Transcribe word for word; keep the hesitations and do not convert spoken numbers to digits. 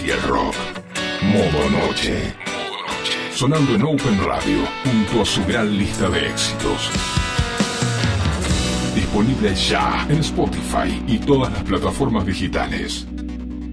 y el rock. Modo Noche. Sonando en Open Radio, junto a su gran lista de éxitos. Disponible ya en Spotify y todas las plataformas digitales.